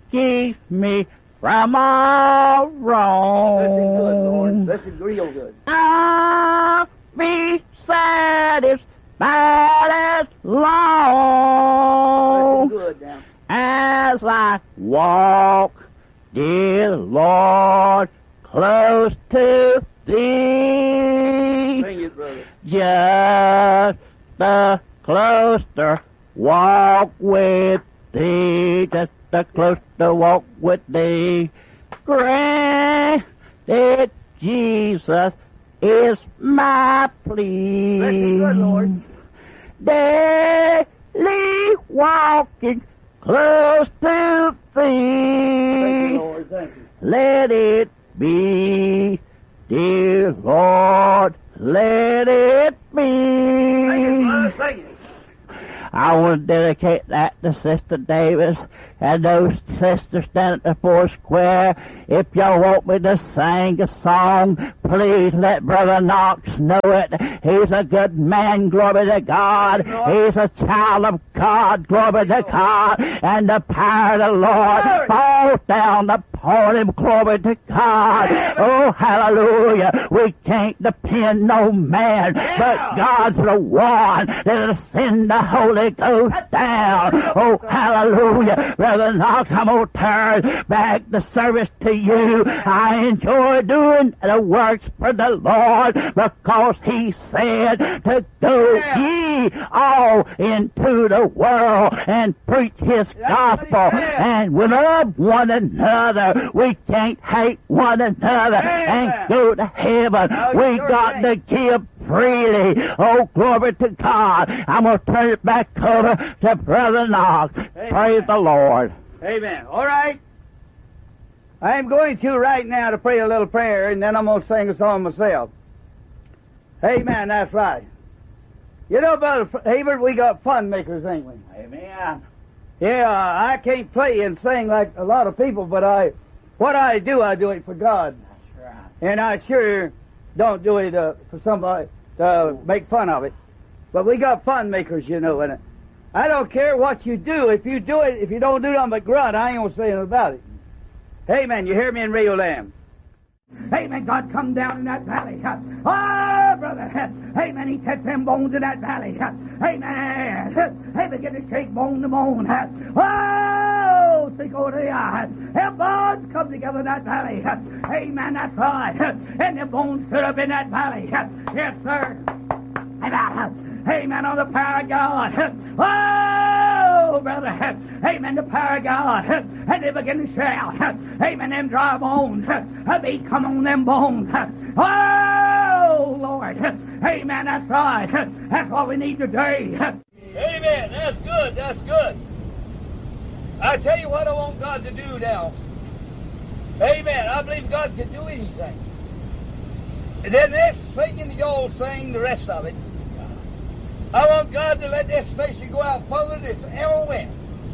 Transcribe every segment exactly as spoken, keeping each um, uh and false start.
keeps me from all wrong. Listen good, Lord. Listen real good. I'll be satisfied as long Listen good now. as I walk, dear Lord, close to Thee. Sing it, brother. Just the closer walk with Thee, just the closer walk with Thee. Granted, Jesus is my plea. Listen good, Lord. Daily walking close to Thee. Thank you, Lord. Thank you. Let it be, dear Lord, let it be. Sing it, brother. Sing it. I want to dedicate that to Sister Davis and those sisters down at the Four Square. If y'all want me to sing a song, please let Brother Knox know it. He's a good man, glory to God. He's a child of God, glory to God. And the power of the Lord falls down upon him, glory to God. Oh, hallelujah. We can't depend on man, but God's the one that'll send the Holy Ghost down. Oh, hallelujah. Brother Knox, I'm going to turn back the service to you. I enjoy doing the works for the Lord because He said to go ye all into the world and preach His gospel. And we love one another. We can't hate one another and go to heaven. We got to give freely. Oh, glory to God. I'm going to turn it back over to Brother Knox. Praise the Lord. Amen. All right. I'm going to right now to pray a little prayer, and then I'm going to sing a song myself. Amen. That's right. You know, Brother Hayward, we got fun makers, ain't we? Amen. Yeah, I can't play and sing like a lot of people, but I, what I do, I do it for God. That's right. And I sure don't do it uh, for somebody to make fun of it. But we got fun makers, you know, and I don't care what you do. If you do it, if you don't do nothing but grunt, I ain't going to say anything about it. Amen. You hear me in Radio Lamb. Amen. God come down in that valley. Oh, brother. Amen. He touched them bones in that valley. Amen. They begin to shake bone to bone. Oh, think over the eye. Them bones come together in that valley. Amen. That's right. And the bones stood up in that valley. Yes, sir. Amen. Amen. On the power of God. Oh, brother. Amen. The power of God. And they begin to shout. Amen. Them dry bones. A beat come on them bones. Oh, Lord. Amen. That's right. That's what we need today. Amen. That's good. That's good. I tell you what I want God to do now. Amen. I believe God can do anything. And then this singing, y'all sing the rest of it. I want God to let this station go out further than it's ever went.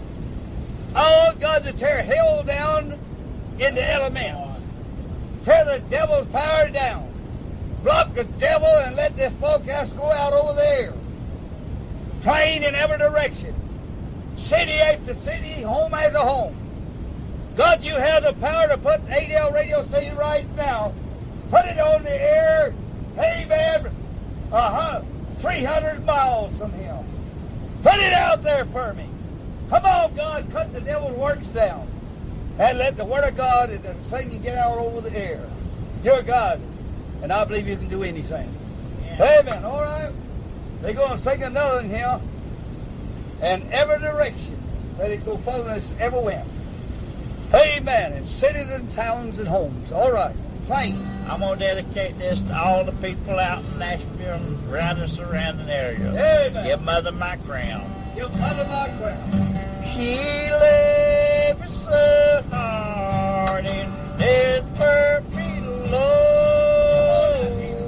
I want God to tear hell down in the elements. Tear the devil's power down. Block the devil and let this forecast go out over there. Plane in every direction. City after city, home after home. God, you have the power to put A D L radio station right now. Put it on the air. Amen. Uh-huh. three hundred miles from him. Put it out there for me. Come on, God, cut the devil's works down. And let the Word of God and the singing get out over the air. Dear God, and I believe you can do anything. Yeah. Amen. All right. They're going to sing another one here. And every direction, let it go further than it's ever went. Amen. In cities and towns and homes. All right. Plain. I'm going to dedicate this to all the people out in Nashville and around the surrounding area. Amen. Give Mother my crown. Give Mother my crown. She